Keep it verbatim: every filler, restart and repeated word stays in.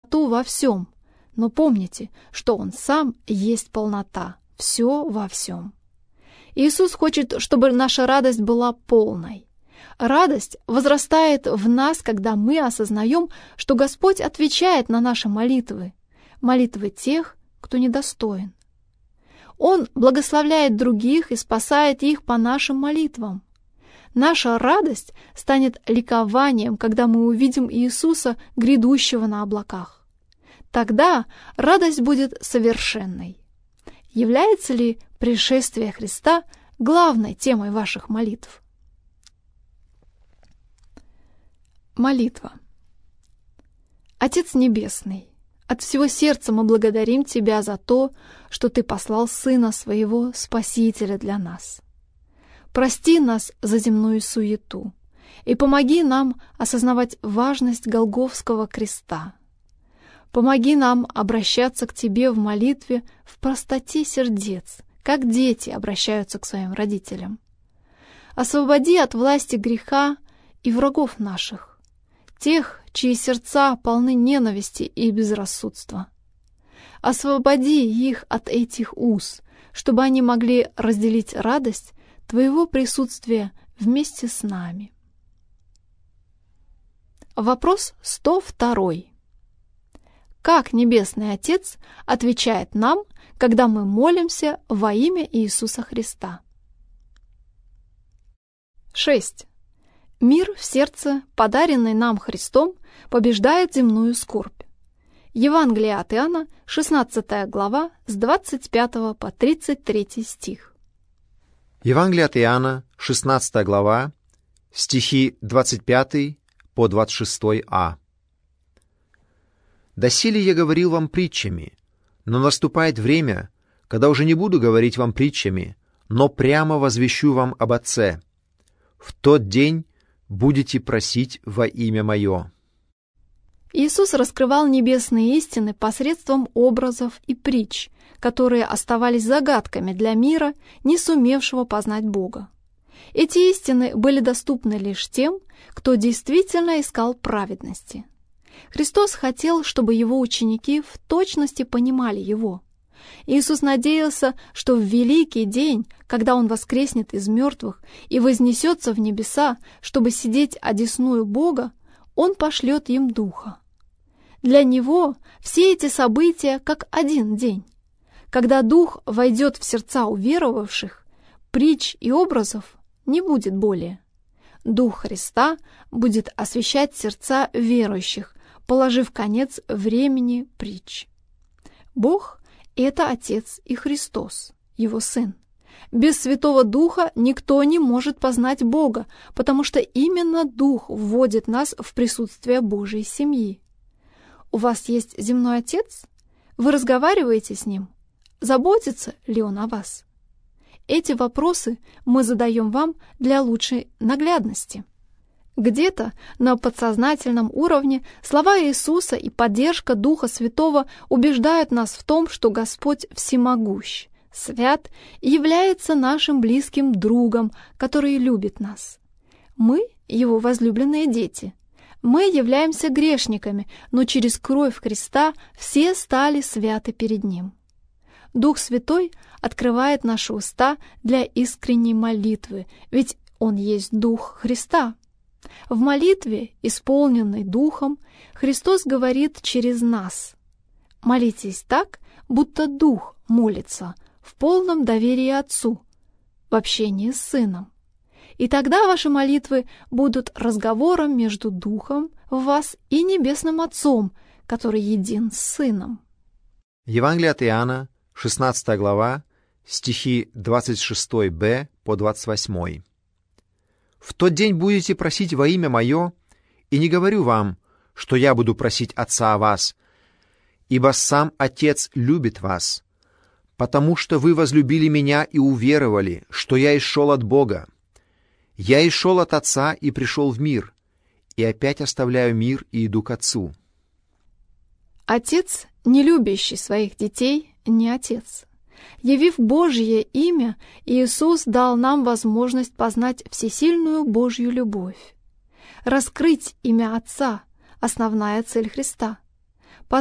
полноту во всем, но помните, что Он сам есть полнота, все во всем. Иисус хочет, чтобы наша радость была полной. Радость возрастает в нас, когда мы осознаем, что Господь отвечает на наши молитвы, молитвы тех, кто недостоин. Он благословляет других и спасает их по нашим молитвам. Наша радость станет ликованием, когда мы увидим Иисуса, грядущего на облаках. Тогда радость будет совершенной. Является ли пришествие Христа главной темой ваших молитв? Молитва. Отец Небесный, от всего сердца мы благодарим Тебя за то, что Ты послал Сына Своего Спасителя для нас. Прости нас за земную суету и помоги нам осознавать важность Голгофского креста. Помоги нам обращаться к Тебе в молитве в простоте сердец, как дети обращаются к своим родителям. Освободи от власти греха и врагов наших, тех, чьи сердца полны ненависти и безрассудства. Освободи их от этих уз, чтобы они могли разделить радость Твоего присутствия вместе с нами. Вопрос сто второй. Как Небесный Отец отвечает нам, когда мы молимся во имя Иисуса Христа? шесть. Мир в сердце, подаренный нам Христом, побеждает земную скорбь. Евангелие от Иоанна, шестнадцатая глава, с двадцать пятого по тридцать третий стих. Евангелие от Иоанна, шестнадцатая глава, стихи двадцать пятый по двадцать шестой а. «Доселе я говорил вам притчами, но наступает время, когда уже не буду говорить вам притчами, но прямо возвещу вам об Отце. В тот день будете просить во имя Мое». Иисус раскрывал небесные истины посредством образов и притч, которые оставались загадками для мира, не сумевшего познать Бога. Эти истины были доступны лишь тем, кто действительно искал праведности. Христос хотел, чтобы Его ученики в точности понимали Его. Иисус надеялся, что в великий день, когда Он воскреснет из мертвых и вознесется в небеса, чтобы сидеть одесную Бога, Он пошлет им Духа. Для Него все эти события как один день. Когда Дух войдет в сердца уверовавших, притч и образов не будет более. Дух Христа будет освещать сердца верующих, положив конец времени притч. Бог — это Отец и Христос, Его Сын. Без Святого Духа никто не может познать Бога, потому что именно Дух вводит нас в присутствие Божьей семьи. У вас есть земной Отец? Вы разговариваете с Ним? Заботится ли Он о вас? Эти вопросы мы задаем вам для лучшей наглядности. Где-то на подсознательном уровне слова Иисуса и поддержка Духа Святого убеждают нас в том, что Господь всемогущ, свят и является нашим близким другом, который любит нас. Мы — Его возлюбленные дети. Мы являемся грешниками, но через кровь Христа все стали святы перед Ним. Дух Святой открывает наши уста для искренней молитвы, ведь Он есть Дух Христа. В молитве, исполненной Духом, Христос говорит через нас. Молитесь так, будто Дух молится, в полном доверии Отцу, в общении с Сыном. И тогда ваши молитвы будут разговором между Духом в вас и Небесным Отцом, который един с Сыном. Евангелие от Иоанна, шестнадцатая глава, стихи двадцать шестой бэ по двадцать восьмой. «В тот день будете просить во имя Мое, и не говорю вам, что я буду просить Отца о вас, ибо сам Отец любит вас, потому что вы возлюбили Меня и уверовали, что я исшел от Бога. Я исшел от Отца и пришел в мир, и опять оставляю мир и иду к Отцу». Отец, не любящий своих детей, не Отец. Явив Божье имя, Иисус дал нам возможность познать всесильную Божью любовь. Раскрыть имя Отца — основная цель Христа.